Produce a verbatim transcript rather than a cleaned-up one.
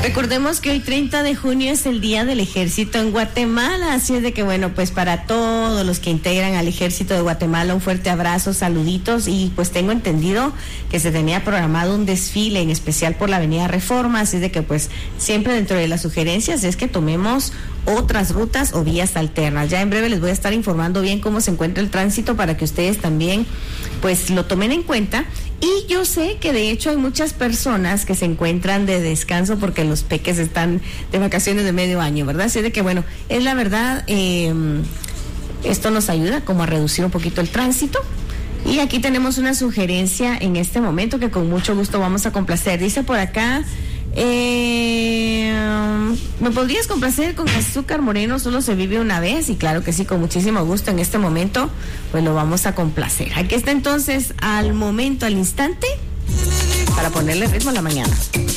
Recordemos que hoy treinta de junio es el Día del Ejército en Guatemala, así es de que bueno, pues para todos los que integran al Ejército de Guatemala un fuerte abrazo, saluditos, y pues tengo entendido que se tenía programado un desfile en especial por la Avenida Reforma, así es de que pues siempre dentro de las sugerencias es que tomemos otras rutas o vías alternas. Ya en breve les voy a estar informando bien cómo se encuentra el tránsito para que ustedes también pues lo tomen en cuenta. Y yo sé que de hecho hay muchas personas que se encuentran de descanso porque los peques están de vacaciones de medio año, ¿verdad? Así de que bueno, es la verdad, eh, esto nos ayuda como a reducir un poquito el tránsito. Y aquí tenemos una sugerencia en este momento que con mucho gusto vamos a complacer. Dice por acá, eh, ¿me podrías complacer con azúcar moreno? Solo se vive una vez. Y claro que sí, con muchísimo gusto en este momento, pues lo vamos a complacer. Aquí está entonces, al momento, al instante, para ponerle ritmo a la mañana.